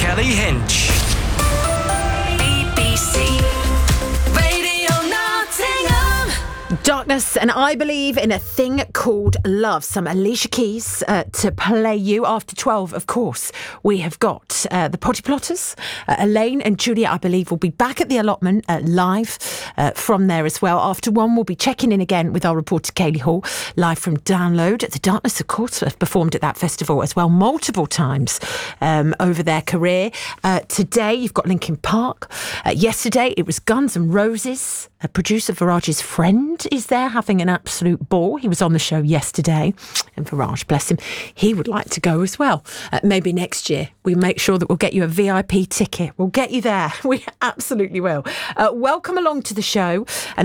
Kelly Hinch. BBC Radio Nottingham. Darkness, and I believe in a thing called love. Some Alicia Keys to play you after 12. Of course, we have got the Potty Plotters. Elaine and Julia, I believe, will be back at the allotment live from there as well. After 1, we'll be checking in again with our reporter Kaylee Hall, live from Download. The Darkness, of course, have performed at that festival as well multiple times over their career. Today, you've got Linkin Park. Yesterday, it was Guns N' Roses. Producer Virage's friend is there having an absolute ball. He was on the show yesterday, and Virage, bless him, he would like to go as well. Maybe next year we make sure that we'll get you a VIP ticket. We'll get you there. We absolutely will. Welcome along to the show. And